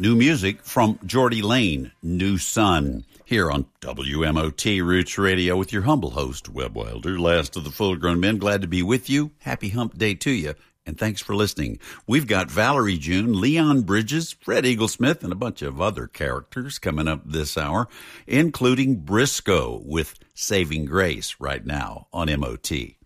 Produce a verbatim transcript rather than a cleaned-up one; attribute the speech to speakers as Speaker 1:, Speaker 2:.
Speaker 1: New music from Geordie Lane, New Sun, here on W M O T Roots Radio with your humble host, Webb Wilder, last of the full-grown men. Glad to be with you. Happy hump day to you, and thanks for listening. We've got Valerie June, Leon Bridges, Fred Eaglesmith, and a bunch of other characters coming up this hour, including Briscoe with Saving Grace right now on M O T.